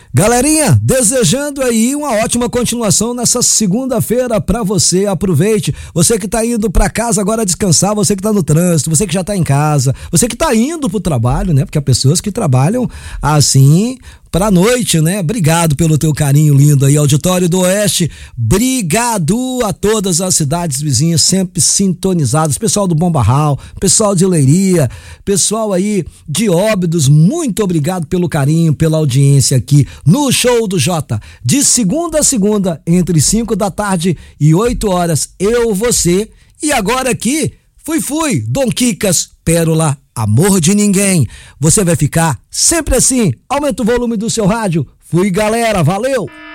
Galerinha, desejando aí uma ótima continuação nessa segunda-feira pra você. Aproveite, você que tá indo pra casa agora descansar, você que tá no trânsito, você que já tá em casa, você que tá indo pro trabalho, né? Porque há pessoas que trabalham assim pra noite, né? Obrigado pelo teu carinho lindo aí, Auditório do Oeste. Obrigado a todas as cidades vizinhas sempre sintonizadas, pessoal do Bom Barral, pessoal de Leiria, pessoal aí de Óbidos, muito obrigado pelo carinho, pela audiência aqui no Show do Jota, de segunda a segunda, entre 5 da tarde e 8 horas, eu, você, e agora aqui, fui, Dom Quicas, Pérola, Amor de Ninguém. Você vai ficar sempre assim, aumenta o volume do seu rádio. Fui, galera, valeu!